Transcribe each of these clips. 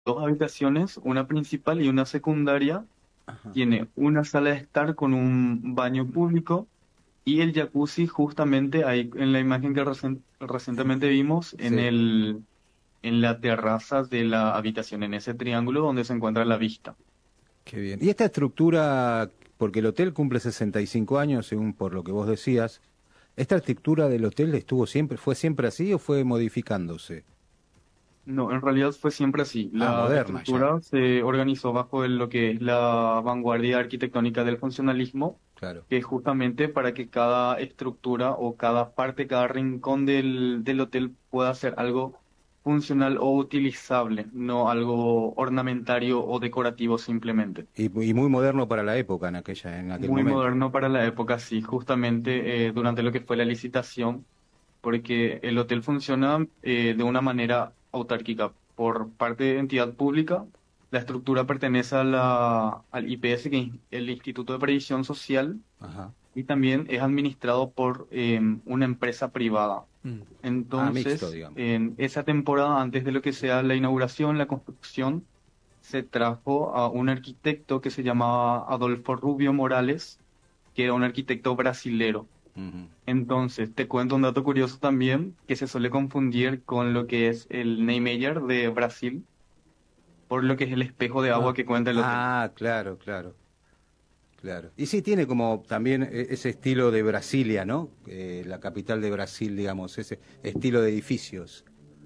dos habitaciones, una principal y una secundaria. Ajá. Tiene una sala de estar con un baño público y el jacuzzi justamente ahí en la imagen que recientemente vimos Sí, en la terraza de la habitación, en ese triángulo donde se encuentra la vista. qué bien. Y esta estructura, porque el hotel cumple 65 años, según por lo que vos decías, ¿esta estructura del hotel estuvo siempre, fue siempre así o fue modificándose? No, en realidad fue siempre así. Ah, La moderna ya, estructura se organizó bajo lo que es la vanguardia arquitectónica del funcionalismo, claro. que es justamente para que cada estructura o cada parte, cada rincón del hotel pueda ser algo funcional o utilizable, no algo ornamentario o decorativo simplemente. Y muy moderno para la época en aquel Muy momento. moderno para la época, sí, justamente durante lo que fue la licitación, porque el hotel funciona de una manera autárquica. Por parte de entidad pública, la estructura pertenece al IPS, que es el Instituto de Previsión Social, Ajá. y también es administrado por una empresa privada. Mm. Ah, mixto, Entonces, digamos. en esa temporada, antes de lo que sea la inauguración, la construcción, se trajo a un arquitecto que se llamaba Adolfo Rubio Morales, que era un arquitecto brasilero. Ujú. Entonces, te cuento un dato curioso también, que se suele confundir con lo que es el Niemeyer de Brasil, por lo que es el espejo de agua Ah, que cuenta el hotel. claro, claro, claro. Y sí tiene como también ese estilo de Brasilia, ¿no? La capital de Brasil, digamos, ese estilo de edificios.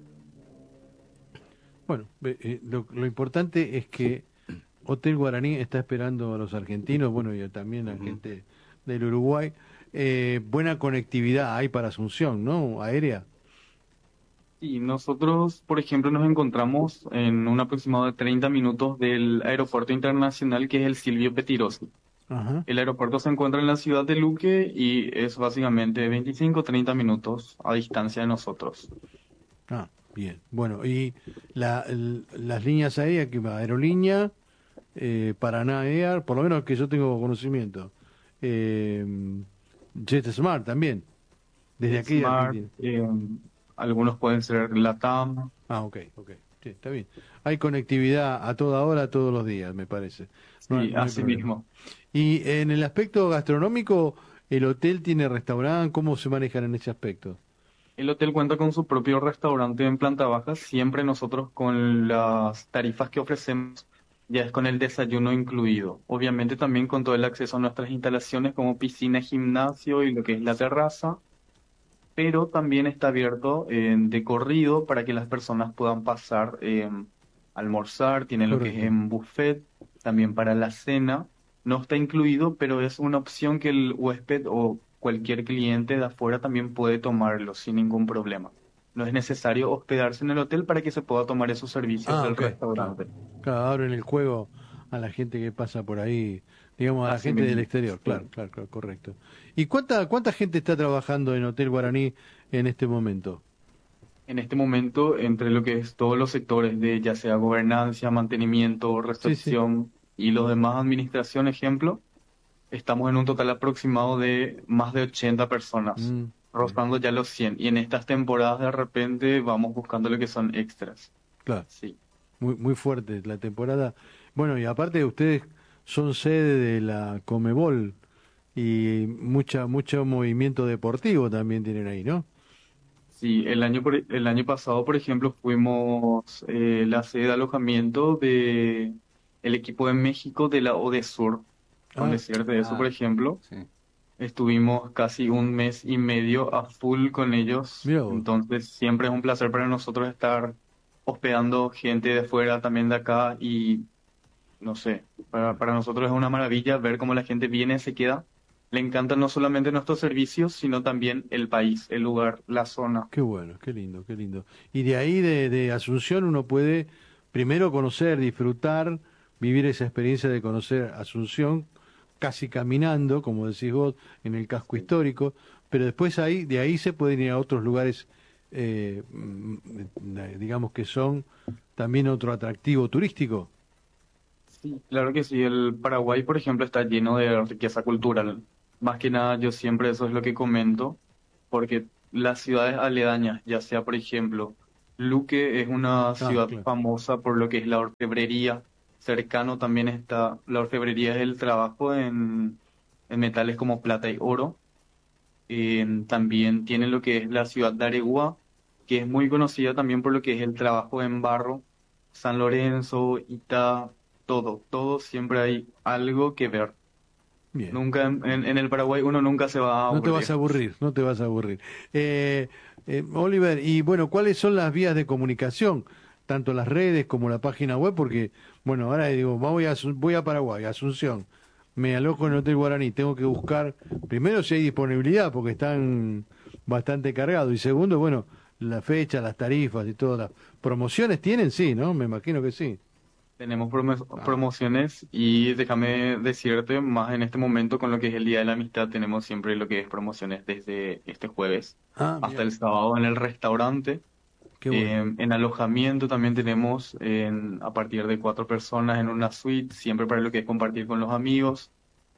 Bueno, lo importante es que Hotel Guaraní está esperando a los argentinos, bueno, y también a Ujú. gente del Uruguay. Buena conectividad hay para Asunción, ¿no? Aérea. Y nosotros, por ejemplo, nos encontramos en un aproximado de 30 minutos del aeropuerto internacional que es el Silvio Pettirossi. Ajá. El aeropuerto se encuentra en la ciudad de Luque y es básicamente 25-30 minutos a distancia de nosotros. Ah, bien. Bueno, y las líneas aéreas, que va, Aerolínea, Paraná Air, por lo menos que yo tengo conocimiento. Eh, JetSmart también, desde aquí de JetSmart, Argentina. algunos pueden ser LATAM. Ah, ok, ok. Sí, está bien. Hay conectividad a toda hora, todos los días, me parece. Sí, No hay así problema. mismo. Y en el aspecto gastronómico, ¿el hotel tiene restaurante? ¿Cómo se manejan en ese aspecto? El hotel cuenta con su propio restaurante en planta baja, siempre nosotros con las tarifas que ofrecemos, ya es con el desayuno incluido. Obviamente también con todo el acceso a nuestras instalaciones como piscina, gimnasio y lo que es la terraza, pero también está abierto de corrido para que las personas puedan pasar almorzar, tienen lo que es Correcto. en buffet, también para la cena. No está incluido, pero es una opción que el huésped o cualquier cliente de afuera también puede tomarlo sin ningún problema. No es necesario hospedarse en el hotel para que se pueda tomar esos servicios Ah, del ok, claro. restaurante. Claro, abren el juego a la gente que pasa por ahí, digamos, a la Así gente del mismo. exterior, claro, Sí. claro, claro, correcto. ¿Y cuánta gente está trabajando en Hotel Guaraní en este momento? En este momento, entre lo que es todos los sectores de ya sea gobernancia, mantenimiento, Sí, sí. recepción y los demás administración, ejemplo, estamos en un total aproximado de más de 80 personas, Mm, bien, rozando ya los 100. Y en estas temporadas de repente vamos buscando lo que son extras. claro. Sí. Muy fuerte la temporada. Bueno, y aparte ustedes son sede de la Comebol y mucho movimiento deportivo también tienen ahí, ¿no? Sí, el año pasado, por ejemplo, fuimos la sede de alojamiento de el equipo de México de la ODESUR, con Ah, decirte eso, por Ah, ejemplo. sí. Estuvimos casi un mes y medio a full con ellos, mira vos. entonces siempre es un placer para nosotros estar hospedando gente de fuera, también de acá, y no sé, para nosotros es una maravilla ver cómo la gente viene, se queda, le encantan no solamente nuestros servicios, sino también el país, el lugar, la zona. Qué bueno, qué lindo, qué lindo. Y de ahí de Asunción uno puede primero conocer, disfrutar, vivir esa experiencia de conocer Asunción casi caminando, como decís vos, en el casco Sí. histórico, pero después de ahí se pueden ir a otros lugares, digamos que son también otro atractivo turístico. Sí, claro que sí, el Paraguay, por ejemplo, está lleno de riqueza cultural. Más que nada, yo siempre eso es lo que comento, porque las ciudades aledañas, ya sea, por ejemplo, Luque es una ciudad Claro. famosa por lo que es la orfebrería. Cercano también está, la orfebrería es el trabajo en metales como plata y oro. También tiene lo que es la ciudad de Areguá, que es muy conocida también por lo que es el trabajo en barro. San Lorenzo, Itá, todo siempre hay algo que ver. Bien. Nunca en el Paraguay uno nunca se va a No te vas aburrir. a aburrir, no te vas a aburrir. Oliver, y bueno, ¿cuáles son las vías de comunicación? Tanto las redes como la página web, porque, bueno, ahora digo, voy a Paraguay, a Asunción, me alojo en el Hotel Guaraní, tengo que buscar, primero si hay disponibilidad, porque están bastante cargados, y segundo, bueno, la fecha, las tarifas y todas las promociones tienen, sí, ¿no? Me imagino que sí. Tenemos Ah, promociones y déjame decirte, más en este momento con lo que es el Día de la Amistad, tenemos siempre lo que es promociones desde este jueves hasta mira, el sábado en el restaurante. qué bueno. En alojamiento también tenemos a partir de 4 personas en una suite, siempre para lo que es compartir con los amigos.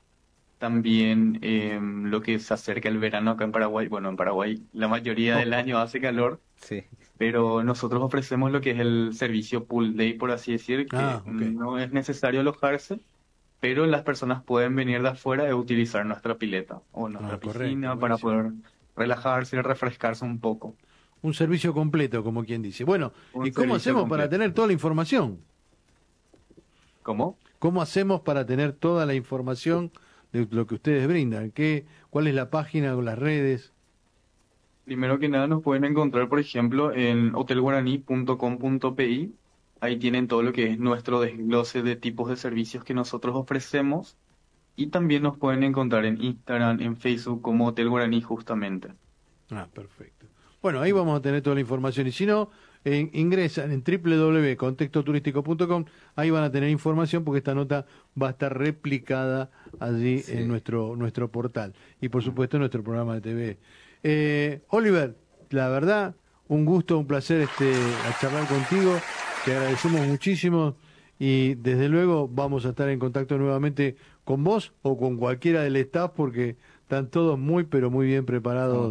También lo que se acerca el verano acá en Paraguay. Bueno, en Paraguay la mayoría del año hace calor, Sí. pero nosotros ofrecemos lo que es el servicio pool day, por así decir, que Ah, ok. no es necesario alojarse, pero las personas pueden venir de afuera e utilizar nuestra pileta o Ah, nuestra correcto, piscina para buenísimo. poder relajarse y refrescarse un poco. Un servicio completo, como quien dice. Bueno, ¿y Un cómo servicio hacemos para completo. tener toda la información? ¿Cómo? ¿Cómo hacemos para tener toda la información de lo que ustedes brindan? ¿Cuál es la página o las redes? Primero que nada nos pueden encontrar, por ejemplo, en hotelguaraní.com.pi. Ahí tienen todo lo que es nuestro desglose de tipos de servicios que nosotros ofrecemos. Y también nos pueden encontrar en Instagram, en Facebook como Hotel Guaraní justamente. Ah, perfecto. Bueno, ahí vamos a tener toda la información. Y si no, ingresan en www.contextoturístico.com. Ahí van a tener información porque esta nota va a estar replicada allí en Sí. nuestro portal. Y por supuesto en nuestro programa de TV. Oliver, la verdad, un gusto, un placer a charlar contigo. Te agradecemos muchísimo y desde luego vamos a estar en contacto nuevamente con vos o con cualquiera del staff porque están todos muy pero muy bien No, preparados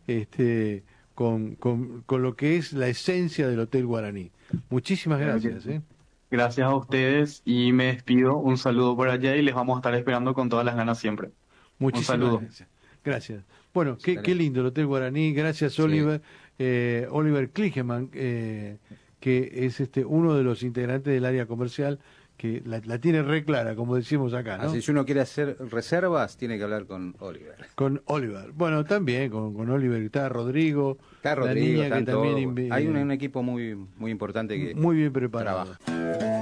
con lo que es la esencia del Hotel Guaraní. Muchísimas Claro que gracias, sí. ¿eh? Gracias a ustedes y me despido. Un saludo por allá y les vamos a estar esperando con todas las ganas siempre. Un Muchísimas saludo. gracias. Gracias. Bueno, qué estaremos. lindo el Hotel Guaraní. Gracias, Sí. Oliver. Oliver Kligeman, que es uno de los integrantes del área comercial, que la tiene re clara, como decimos acá, ¿no? Así si uno quiere hacer reservas, tiene que hablar con Oliver. Con Oliver. Bueno, también con Oliver está Rodrigo, Está la Rodrigo, niña que están también todos. Hay un equipo muy, muy importante que muy bien preparado. trabaja.